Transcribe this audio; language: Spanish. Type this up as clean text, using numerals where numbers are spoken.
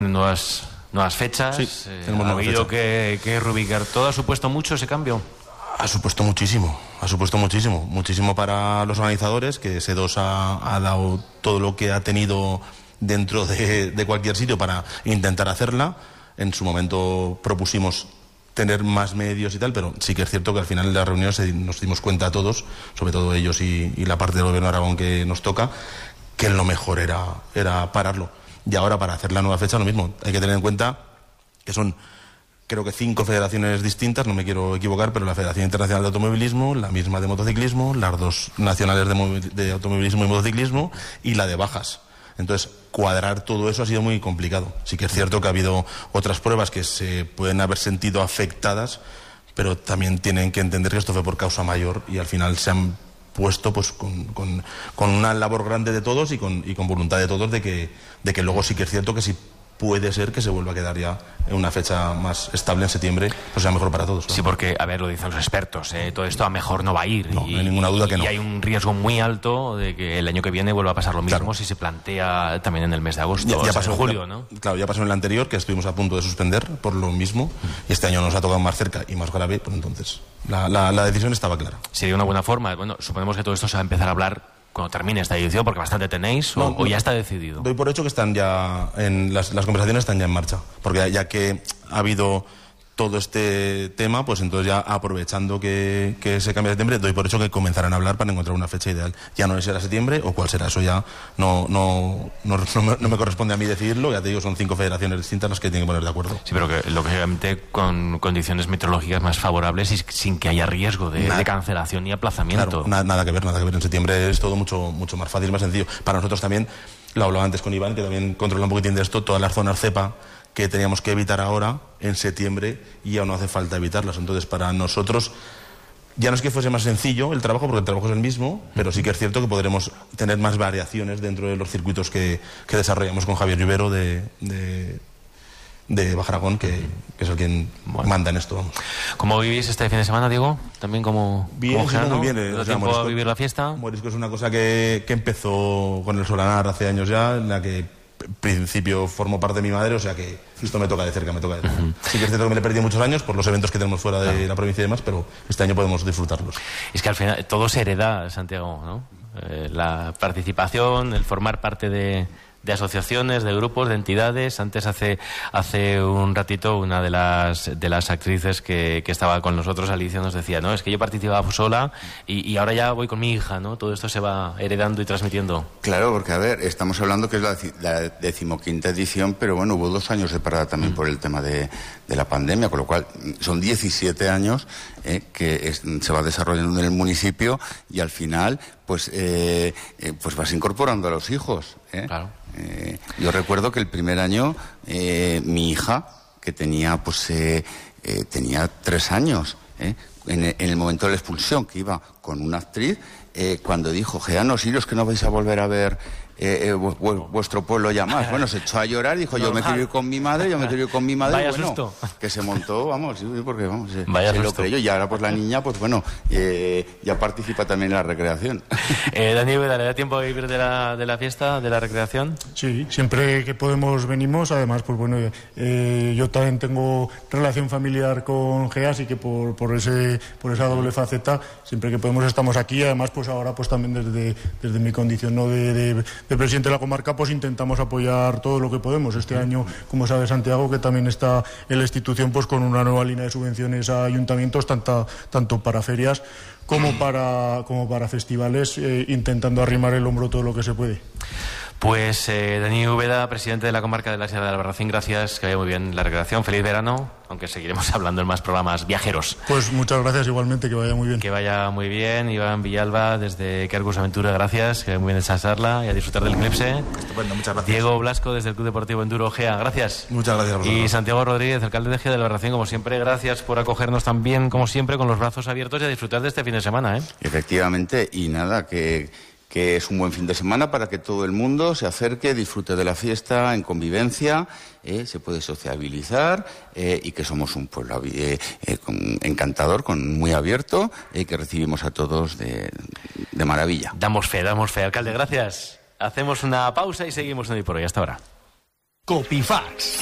nuevas fechas. Sí, ha habido que reubicar todo. ¿Ha supuesto mucho ese cambio? Ha supuesto muchísimo para los organizadores, que S2 ha dado todo lo que ha tenido dentro de cualquier sitio para intentar hacerla. En su momento propusimos tener más medios y tal, pero sí que es cierto que al final de las reuniones nos dimos cuenta a todos, sobre todo ellos y la parte del Gobierno de Aragón que nos toca, que lo mejor era pararlo. Y ahora, para hacer la nueva fecha, lo mismo. Hay que tener en cuenta que son, creo que 5 federaciones distintas, no me quiero equivocar, pero la Federación Internacional de Automovilismo, la misma de motociclismo, las 2 nacionales de automovilismo y motociclismo y la de bajas. Entonces, cuadrar todo eso ha sido muy complicado. Sí que es cierto que ha habido otras pruebas que se pueden haber sentido afectadas, pero también tienen que entender que esto fue por causa mayor y al final se han puesto pues con una labor grande de todos y con voluntad de todos de que luego sí que es cierto que sí puede ser que se vuelva a quedar ya en una fecha más estable en septiembre, pues sea mejor para todos, ¿no? Sí, porque, a ver, lo dicen los expertos, todo esto a mejor no va a ir. No, no hay ninguna duda que no. Y hay un riesgo muy alto de que el año que viene vuelva a pasar lo mismo, claro, si se plantea también en el mes de agosto, ya pasó en julio, ¿no? Claro, ya pasó en el anterior, que estuvimos a punto de suspender por lo mismo, y este año nos ha tocado más cerca y más grave, pues entonces la decisión estaba clara. Sería una buena forma. Bueno, suponemos que todo esto se va a empezar a hablar cuando termine esta edición, porque bastante tenéis, o ya está decidido. Doy por hecho que están ya las conversaciones están ya en marcha, porque ya que ha habido todo este tema, pues entonces ya aprovechando que se cambia de septiembre, doy por hecho que comenzarán a hablar para encontrar una fecha ideal. Ya no sé si será septiembre o cuál será, eso ya no me corresponde a mí decidirlo. Ya te digo, son 5 federaciones distintas las que tienen que poner de acuerdo. Sí, pero que lógicamente con condiciones meteorológicas más favorables y sin que haya riesgo de cancelación y aplazamiento. Claro, nada que ver. En septiembre es todo mucho más fácil, más sencillo. Para nosotros también, lo hablaba antes con Iván, que también controla un poquitín de esto, todas las zonas cepa que teníamos que evitar ahora en septiembre y ya no hace falta evitarlas. Entonces, para nosotros ya no es que fuese más sencillo el trabajo, porque el trabajo es el mismo, pero sí que es cierto que podremos tener más variaciones dentro de los circuitos que desarrollamos con Javier Rivero de Baja Aragón, que es el quien manda en esto, vamos. ¿Cómo vivís este fin de semana, Diego? También como muy bien. ¿Te tiempo a vivir la fiesta? Morisco es una cosa que empezó con el Solanar hace años ya, en la que en principio formó parte de mi madre, o sea que esto me toca de cerca. Sí que es cierto que me le perdí muchos años por los eventos que tenemos fuera de la provincia y demás, pero este año podemos disfrutarlos. Es que al final todo se hereda, Santiago, ¿no? La participación, el formar parte de asociaciones, de grupos, de entidades. Antes, hace un ratito, una de las actrices que estaba con nosotros, Alicia, nos decía, no, es que yo participaba sola y ahora ya voy con mi hija, ¿no? Todo esto se va heredando y transmitiendo. Claro, porque, a ver, estamos hablando que es la 15ª edición, pero bueno, hubo 2 años de parada también por el tema de la pandemia, con lo cual son 17 años que se va desarrollando en el municipio y al final pues vas incorporando a los hijos, Claro. Yo recuerdo que el primer año mi hija, que tenía tenía 3 años, en el momento de la expulsión, que iba con una actriz, cuando dijo, Geanos, iros que no vais a volver a ver vuestro pueblo ya más. Bueno, se echó a llorar, dijo, yo me quiero ir con mi madre, Vaya y bueno, susto. Que se montó, vamos, porque vamos, se susto. lo creyó, y ahora pues la niña, pues bueno, ya participa también en la recreación. Daniel, ¿le da tiempo a vivir de la fiesta, de la recreación? Sí, siempre que podemos venimos. Además, pues bueno, yo también tengo relación familiar con GEA, así que por esa doble faceta, siempre que podemos estamos aquí. Además, pues ahora pues también desde mi condición, ¿no?, de presidente de la comarca, pues intentamos apoyar todo lo que podemos. Este año, como sabe Santiago, que también está en la institución pues con una nueva línea de subvenciones a ayuntamientos, tanto para ferias como para festivales, intentando arrimar el hombro todo lo que se puede. Pues Dani Úbeda, presidente de la comarca de la Sierra de Albarracín, gracias, que vaya muy bien la recreación, feliz verano, aunque seguiremos hablando en más programas viajeros. Pues muchas gracias, igualmente, que vaya muy bien. Que vaya muy bien. Iván Villalba, desde Kergus Aventura, gracias, que vaya muy bien esa charla y a disfrutar del eclipse. Estupendo, muchas gracias. Diego Blasco, desde el Club Deportivo Enduro Gea, gracias. Muchas gracias a vosotros. Y Santiago Rodríguez, alcalde de Gea de Albarracín, como siempre, gracias por acogernos también, como siempre, con los brazos abiertos y a disfrutar de este fin de semana, ¿eh? Efectivamente, y nada, que es un buen fin de semana para que todo el mundo se acerque, disfrute de la fiesta en convivencia, se puede sociabilizar, y que somos un pueblo encantador, muy abierto, que recibimos a todos de maravilla. Damos fe, alcalde, gracias. Hacemos una pausa y seguimos en Hoy por Hoy. Hasta ahora. Copifax.